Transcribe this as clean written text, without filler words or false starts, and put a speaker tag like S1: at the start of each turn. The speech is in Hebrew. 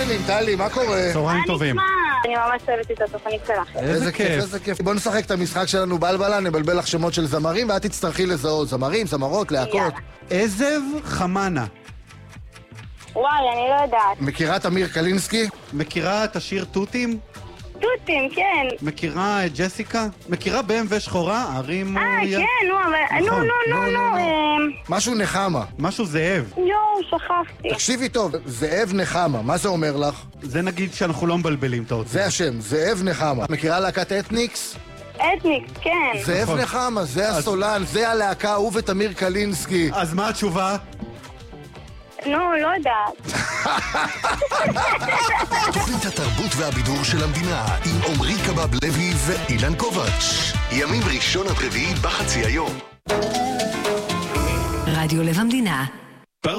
S1: העניינים, טלי? מה קורה?
S2: צהריים טובים.
S3: אני ממש אוהבת את התוכנית שלך.
S1: איזה כיף, איזה כיף. בוא נשחק את המשחק שלנו בלבלה, נבלבל לך שמות של זמרים, ואת תצטרכי לזהות זמרים, זמרות, להקות.
S2: עזב חמנה.
S3: וואי, אני לא יודעת.
S1: מכירה את אמיר קלינסקי?
S2: מכירה את השיר תותים?
S3: תותים, כן.
S2: מכירה את ג'סיקה? מכירה BMW שחורה? ערים...
S3: כן, נו, אבל... נו.
S1: משהו נחמה.
S2: משהו זאב.
S3: יואו, שכחתי.
S1: תקשיבי טוב, זאב נחמה, מה זה אומר לך?
S2: זה נגיד שאנחנו לא מבלבלים את האוצר.
S1: זה השם, זאב נחמה. מכירה להקת אתניקס?
S3: אתניקס, כן.
S1: זאב נחמה, זה הסולן, זה הלהקה, הוא ותמיר קלינסקי.
S2: אז מה התשובה?
S3: נו, לא יודעת.
S4: תוכנית התרבות והבידור של המדינה עם עומרי קבב לוי ואילן קובץ'. ימים ראשון עד רביעי בחצי היום.
S5: רדיו לב המדינה.